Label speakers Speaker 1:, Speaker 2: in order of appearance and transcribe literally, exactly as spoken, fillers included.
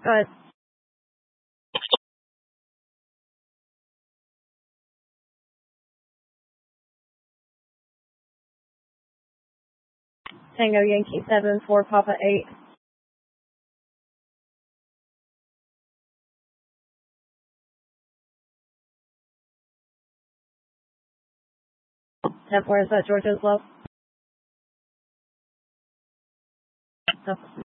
Speaker 1: Go ahead. Tango Yankee seven four Papa eight. ten four, is that Georgia's love?